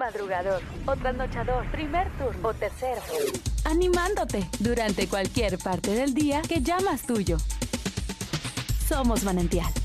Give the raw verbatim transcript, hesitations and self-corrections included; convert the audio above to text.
madrugador o trasnochador, primer turno o tercero. Animándote durante cualquier parte del día que llamas tuyo. Somos Manantial.